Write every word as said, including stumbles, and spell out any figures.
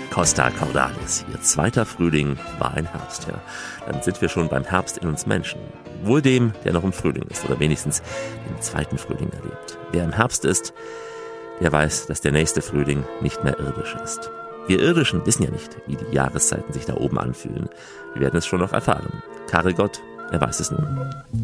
Costa Cordalis. Ihr zweiter Frühling war ein Herbst, ja. Dann sind wir schon beim Herbst in uns Menschen. Wohl dem, der noch im Frühling ist oder wenigstens den zweiten Frühling erlebt. Wer im Herbst ist, der weiß, dass der nächste Frühling nicht mehr irdisch ist. Wir Irdischen wissen ja nicht, wie die Jahreszeiten sich da oben anfühlen. Wir werden es schon noch erfahren. Karel Gott, er weiß es nun.